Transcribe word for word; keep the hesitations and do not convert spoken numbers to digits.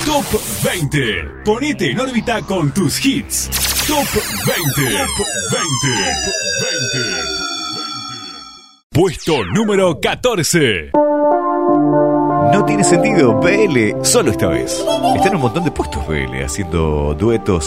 Top veinte. Ponete en órbita con tus hits. Top veinte. Top veinte. veinte. Puesto número catorce. No tiene sentido, B L, solo esta vez. Está en un montón de puestos B L, haciendo duetos